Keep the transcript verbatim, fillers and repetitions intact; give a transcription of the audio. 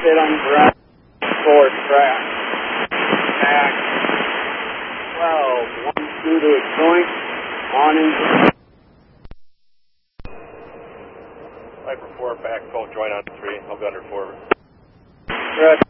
sit on ground, four track. Back. twelve, one, two to a joint, on in. Viper four, back, phone joint on three, I'll be under four. Correct.